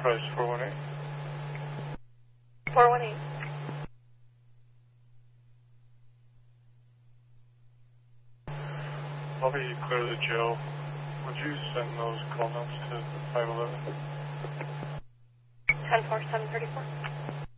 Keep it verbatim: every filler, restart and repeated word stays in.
Price four one eight. four one eight. I'll be clear to Joe. Would you send those call notes to five eleven? ten four seven thirty-four.